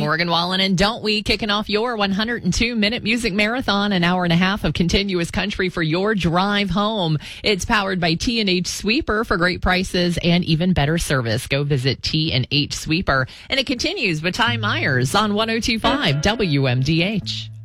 Morgan Wallen and Don't We, kicking off your 102-minute music marathon, an hour and a half of continuous country for your drive home. It's powered by T&H Sweeper for great prices and even better service. Go visit T&H Sweeper. And it continues with Ty Myers on 102.5 WMDH.